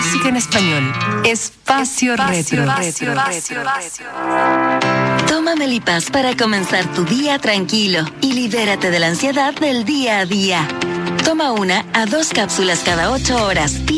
música en español. Espacio Retro. Toma Melipaz para comenzar tu día tranquilo y libérate de la ansiedad del día a día. Toma 1 a 2 cápsulas cada 8 horas